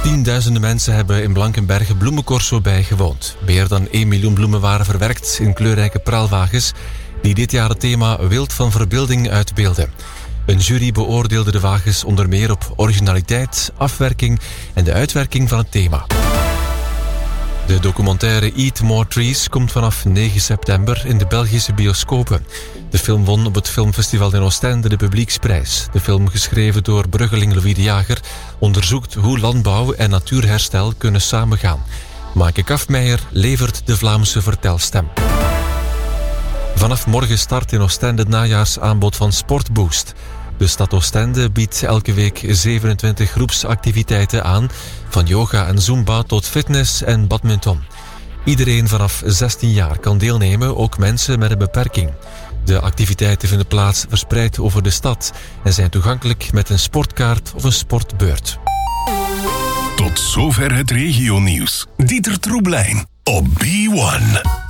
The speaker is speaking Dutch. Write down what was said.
Tienduizenden mensen hebben in Blankenberge bloemencorso bijgewoond. Meer dan 1 miljoen bloemen waren verwerkt in kleurrijke praalwagens die dit jaar het thema Wild van Verbeelding uitbeelden. Een jury beoordeelde de wagens onder meer op originaliteit, afwerking en de uitwerking van het thema. De documentaire Eat More Trees komt vanaf 9 september in de Belgische bioscopen. De film won op het filmfestival in Oostende de publieksprijs. De film, geschreven door bruggeling Louis de Jager, onderzoekt hoe landbouw en natuurherstel kunnen samengaan. Maaike Kafmeijer levert de Vlaamse vertelstem. Vanaf morgen start in Oostende het najaarsaanbod van Sportboost. De stad Oostende biedt elke week 27 groepsactiviteiten aan, van yoga en zumba tot fitness en badminton. Iedereen vanaf 16 jaar kan deelnemen, ook mensen met een beperking. De activiteiten vinden plaats verspreid over de stad en zijn toegankelijk met een sportkaart of een sportbeurt. Tot zover het regionieuws. Dieter Troeblein op B1.